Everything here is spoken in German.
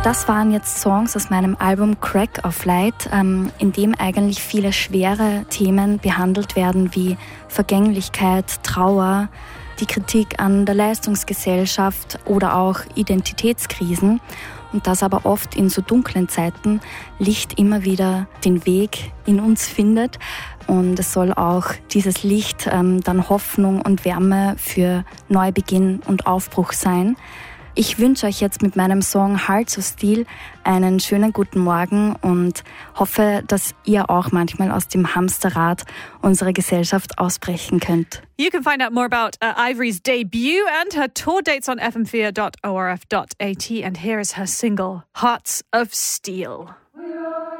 Das waren jetzt Songs aus meinem Album Crack of Light, in dem eigentlich viele schwere Themen behandelt werden wie Vergänglichkeit, Trauer, die Kritik an der Leistungsgesellschaft oder auch Identitätskrisen. Und das aber oft in so dunklen Zeiten Licht immer wieder den Weg in uns findet. Und es soll auch dieses Licht dann Hoffnung und Wärme für Neubeginn und Aufbruch sein. Ich wünsche euch jetzt mit meinem Song Hearts of Steel einen schönen guten Morgen und hoffe, dass ihr auch manchmal aus dem Hamsterrad unserer Gesellschaft ausbrechen könnt. You can find out more about Ivory's debut and her tour dates on fm4.orf.at. And here is her single, Hearts of Steel.